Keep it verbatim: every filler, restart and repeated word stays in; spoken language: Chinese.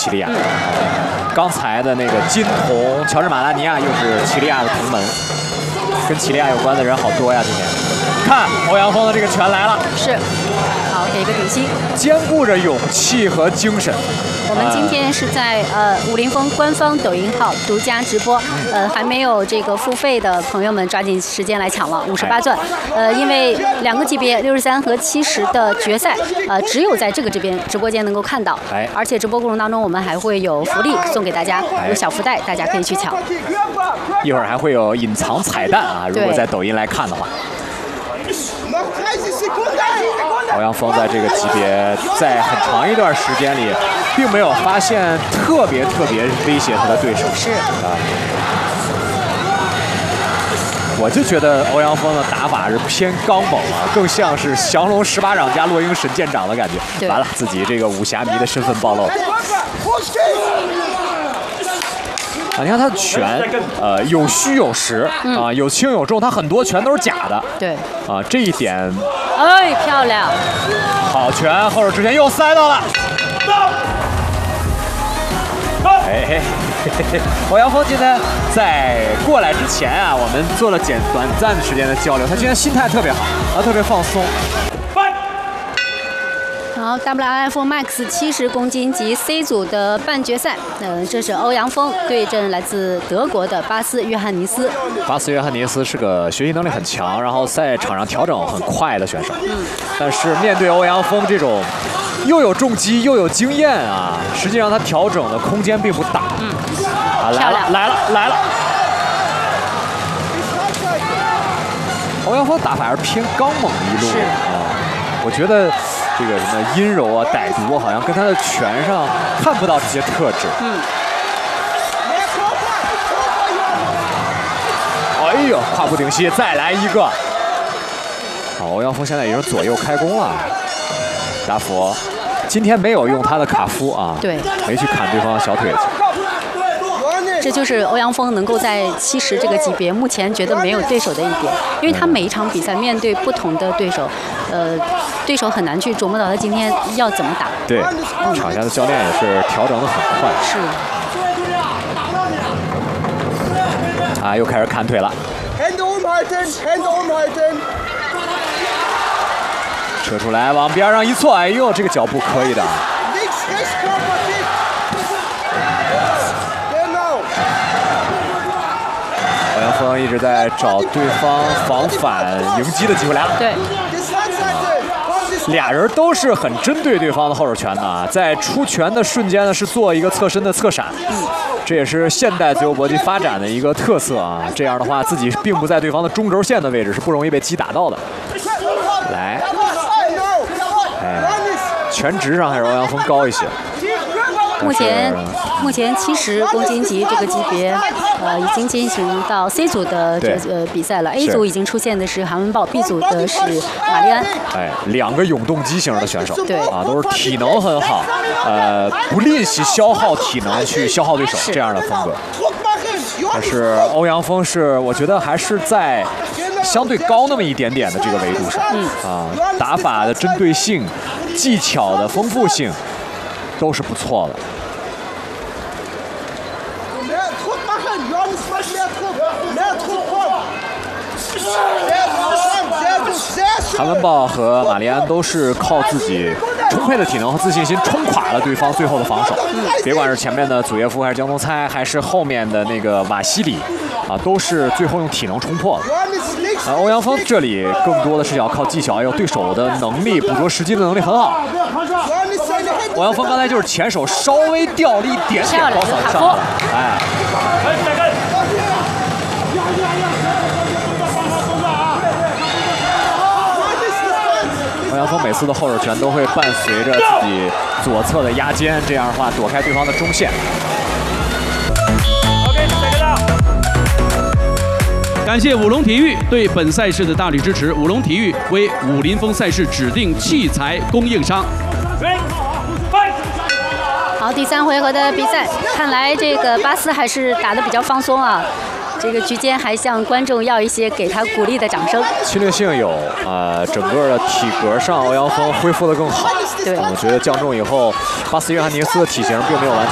齐利亚。嗯、刚才的那个金童乔治马拉尼亚又是齐利亚的同门，跟齐利亚有关的人好多呀，今天。看欧阳锋的这个拳来了， 是，好，给一个顶膝， 兼顾着勇气和精神。 我们今天是在呃武林风官方抖音号独家直播，呃还没有这个付费的朋友们抓紧时间来抢了五十八钻，呃因为两个级别六十三和七十的决赛，呃只有在这个这边直播间能够看到， 哎， 而且直播过程当中我们还会有福利送给大家，有小福袋，大家可以去抢。 一会儿还会有隐藏彩蛋啊，如果在抖音来看的话。欧阳锋在这个级别，在很长一段时间里，并没有发现特别特别威胁他的对手。 是啊，我就觉得欧阳锋的打法是偏刚猛啊，更像是降龙十八掌加落英神剑掌的感觉。完了，自己这个武侠迷的身份暴露。啊，你看他的拳，呃，有虚有实，嗯、啊，有轻有重，他很多拳都是假的。 对。 啊，这一点， 哎，漂亮！ 好拳，后手之前又塞到了。哎嘿嘿嘿，欧阳锋今天在过来之前啊，我们做了简短暂的时间的交流，他今天心态特别好，啊，特别放松。 好 ，W R F Max 七十公斤级 C 组的半决赛，呃，这是欧阳锋对阵来自德国的巴斯约翰尼斯。 巴斯约翰尼斯是个学习能力很强，然后在场上调整很快的选手。嗯。但是面对欧阳锋这种又有重击又有经验啊，实际上他调整的空间并不大。嗯。啊，来了来了来了！欧阳锋打法还是偏刚猛一路啊，我觉得。这个什么阴柔啊、歹毒啊，好像跟他的拳上看不到这些特质。嗯。哎呦，胯部顶膝，再来一个。好，欧阳锋现在已经左右开弓了。达佛今天没有用他的卡夫啊， 对， 没去砍对方的小腿子。 这就是欧阳锋能够在七十这个级别目前觉得没有对手的一点，因为他每一场比赛面对不同的对手，呃，对手很难去琢磨到他今天要怎么打。 对，嗯、场下的教练也是调整的很快。 是。 啊，又开始砍腿了。扯出来，往边上一错，哎呦，这个脚步可以的。欧阳锋一直在找对方防反迎击的机会来了。 对， 俩人都是很针对对方的后手拳的，在出拳的瞬间呢是做一个侧身的侧闪，嗯、这也是现代自由搏击发展的一个特色啊。这样的话，自己并不在对方的中轴线的位置，是不容易被击打到的。来，哎，拳值上还是欧阳锋高一些。 目前，目前七十公斤级这个级别，呃，已经进行到 C 组的这呃比赛了。A 组已经出现的是韩文豹 ，B 组的是玛丽安。 哎，两个永动机型的选手， 对啊，都是体能很好，呃，不吝惜消耗体能去消耗对手这样的风格。但是欧阳锋是，我觉得还是在相对高那么一点点的这个维度上，嗯啊，打法的针对性、技巧的丰富性都是不错的。韩文豹和玛丽安都是靠自己充沛的体能和自信心冲垮了对方最后的防守。嗯、别管是前面的祖耶夫还是江东猜，还是后面的那个瓦西里，啊，都是最后用体能冲破的。啊，欧阳锋这里更多的是要靠技巧，还有对手的能力，捕捉时机的能力很好。欧阳锋刚才就是前手稍微掉了一点点高扫上来了，哎。欧阳锋每次的后手拳都会伴随着自己左侧的压肩，这样的话躲开对方的中线。 感谢武隆体育对本赛事的大力支持。武隆体育为武林风赛事指定器材供应商。 好，第三回合的比赛，看来这个巴斯还是打得比较放松啊。这个局间还向观众要一些给他鼓励的掌声。 侵略性有，啊、呃，整个的体格上欧阳锋恢复得更好。 对， 我觉得降重以后，巴斯约翰尼斯的体型并没有完全。